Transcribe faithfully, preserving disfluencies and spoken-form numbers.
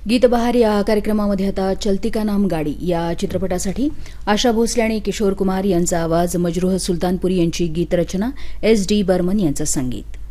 गीतबहार या कार्यक्रमामध्ये आता चलती का नाम गाडी या चित्रपटासाठी आशा भोसले आणि किशोर कुमार यांचा आवाज, मजरूह सुलतानपुरी यांची गीतरचना, एस डी बर्मन यांचं संगीत.